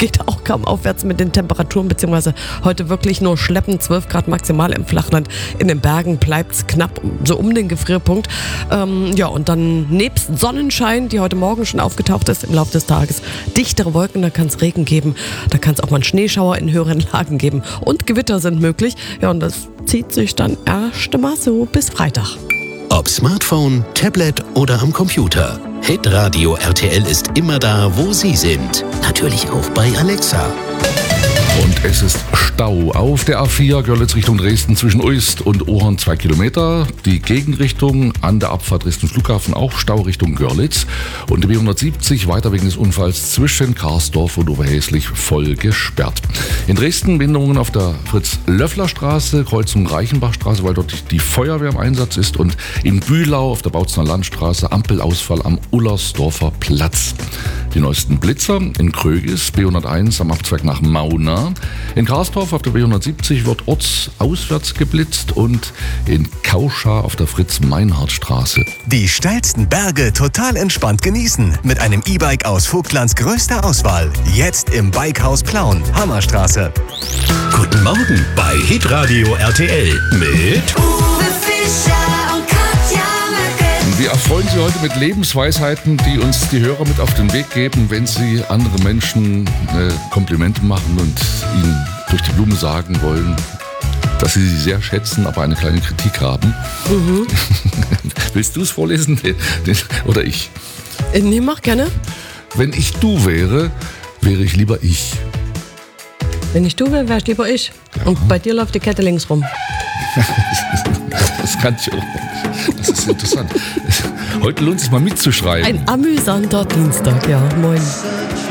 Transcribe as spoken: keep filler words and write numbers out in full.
geht auch kaum aufwärts mit den Temperaturen, beziehungsweise heute wirklich nur schleppend, zwölf Grad maximal im Flachland. In den Bergen bleibt es knapp so um den Gefrierpunkt. Ähm, ja, und dann nebst Sonnenschein, die heute Morgen schon aufgetaucht ist, im Laufe des Tages dichtere Wolken, da kann es Regen geben, da kann es auch mal einen Schneeschauer in höheren Lagen geben und Gewitter sind möglich. Ja, und das zieht sich dann erst mal so bis Freitag. Ob Smartphone, Tablet oder am Computer. Hitradio R T L ist immer da, wo Sie sind. Natürlich auch bei Alexa. Und es ist Stau auf der A vier Görlitz Richtung Dresden zwischen Uist und Ohorn zwei Kilometer. Die Gegenrichtung an der Abfahrt Dresden Flughafen auch Stau Richtung Görlitz. Und die B hundertsiebzig weiter wegen des Unfalls zwischen Karsdorf und Oberhäslich voll gesperrt. In Dresden Behinderungen auf der Fritz-Löffler-Straße, Kreuzung Reichenbachstraße, weil dort die Feuerwehr im Einsatz ist. Und in Bühlau auf der Bautzener Landstraße Ampelausfall am Ullersdorfer Platz. Die neuesten Blitzer in Krögis, B hunderteins am Abzweig nach Mauna. In Karsdorf auf der B hundertsiebzig wird ortsauswärts geblitzt und in Kauschar auf der Fritz-Meinhardt-Straße. Die steilsten Berge total entspannt genießen mit einem E-Bike aus Vogtlands größter Auswahl. Jetzt im Bikehaus Plauen, Hammerstraße. Guten Morgen bei Hitradio R T L mit Uwe Fischer und Katja Merkel. Wir erfreuen Sie heute mit Lebensweisheiten, die uns die Hörer mit auf den Weg geben, wenn sie andere Menschen äh, Komplimente machen und ihnen durch die Blume sagen wollen, dass sie sie sehr schätzen, aber eine kleine Kritik haben. Mhm. Willst du es vorlesen oder ich? Nee, mach gerne. Wenn ich du wäre, wäre ich lieber ich. Wenn ich du wäre, wäre ich lieber ich. Ja. Und bei dir läuft die Kette links rum. Das kann ich auch nicht. Das ist interessant. Heute lohnt es sich mal mitzuschreiben. Ein amüsanter Dienstag, ja, moin.